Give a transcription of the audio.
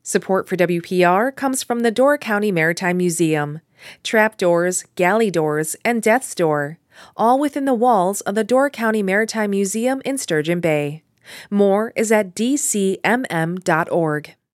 Support for WPR comes from the Door County Maritime Museum. Trapdoors, galley doors, and death's door, all within the walls of the Door County Maritime Museum in Sturgeon Bay. More is at dcmm.org.